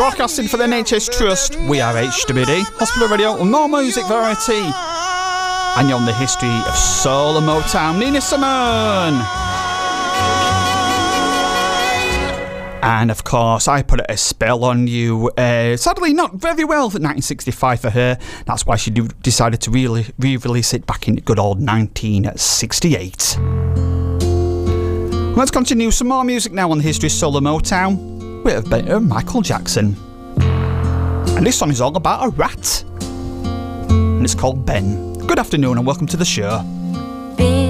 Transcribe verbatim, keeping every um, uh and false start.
Broadcasting for the N H S Trust, we are H W D, Hospital Radio, more music variety. And you're on the history of soul and Motown, Nina Simone. And of course, I put a spell on you. Uh, sadly, not very well for nineteen sixty-five for her. That's why she do- decided to re- re-release it back in good old nineteen sixty-eight. Let's continue some more music now on the history of soul and Motown with a bit of Michael Jackson. And this song is all about a rat. And it's called Ben. Good afternoon and welcome to the show.